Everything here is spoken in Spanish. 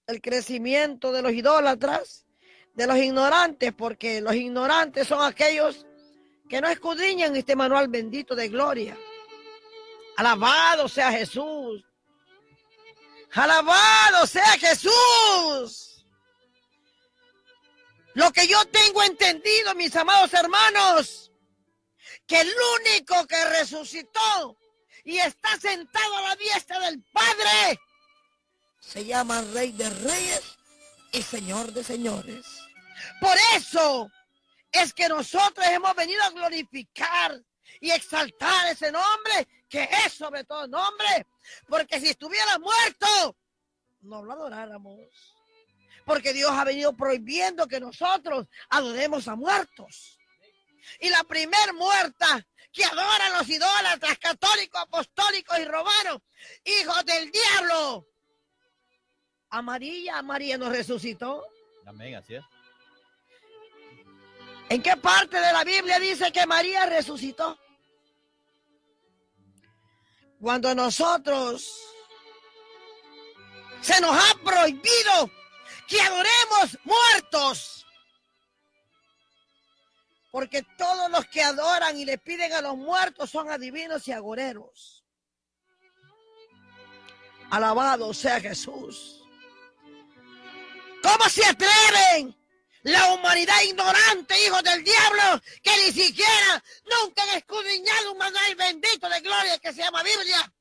el crecimiento de los idólatras, de los ignorantes, porque los ignorantes son aquellos que no escudriñan este manual bendito de gloria. Alabado sea Jesús. Alabado sea Jesús. Lo que yo tengo entendido, mis amados hermanos, que el único que resucitó y está sentado a la diestra del Padre se llama Rey de Reyes y Señor de Señores. Por eso es que nosotros hemos venido a glorificar y exaltar ese nombre que es sobre todo nombre, porque si estuviera muerto no lo adoráramos, porque Dios ha venido prohibiendo que nosotros adoremos a muertos. Y la primer muerta que adoran los idólatras católicos, apostólicos y romanos, hijos del diablo, a María nos resucitó. Amén, así es. ¿En qué parte de la Biblia dice que María resucitó? Cuando nosotros se nos ha prohibido que adoremos muertos, porque todos los que adoran y le piden a los muertos son adivinos y agoreros. Alabado sea Jesús. ¿Cómo se atreven la humanidad ignorante, hijos del diablo, que ni siquiera nunca han escudriñado un manual bendito de gloria que se llama Biblia,